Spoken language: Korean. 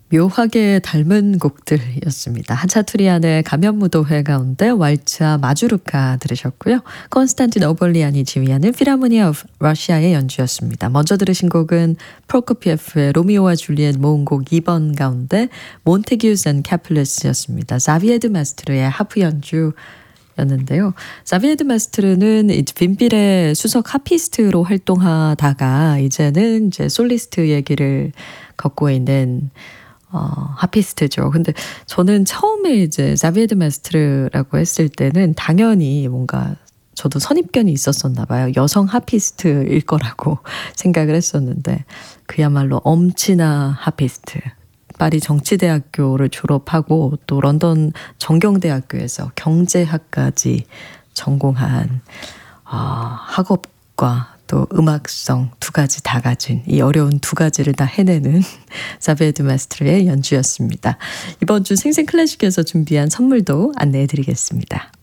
묘하게 닮은 곡들이었습니다. 하차투리안의 가면무도회 가운데 왈츠와 마주르카 들으셨고요. 콘스탄틴 오볼리안이 지휘하는 필하모니아 오브 러시아의 연주였습니다. 먼저 들으신 곡은 프로코피에프의 로미오와 줄리엣 모음곡 2번 가운데 몬테규스 앤 캐플레스였습니다. 자비에드 마스트르의 하프 연주였는데요. 자비에드 마스트르는 이제 빈필의 수석 하피스트로 활동하다가 이제는 솔리스트 얘기를 걷고 있는 하피스트죠. 근데 저는 처음에 이제 자비에드 마스트르라고 했을 때는 당연히 뭔가 저도 선입견이 있었었나 봐요. 여성 하피스트일 거라고 생각을 했었는데 그야말로 엄친아 하피스트. 파리 정치대학교를 졸업하고 또 런던 정경대학교에서 경제학까지 전공한 학업과 또 음악성 두 가지 다 가진 이 어려운 두 가지를 다 해내는 자비에드 마스트르의 연주였습니다. 이번 주 생생클래식에서 준비한 선물도 안내해 드리겠습니다.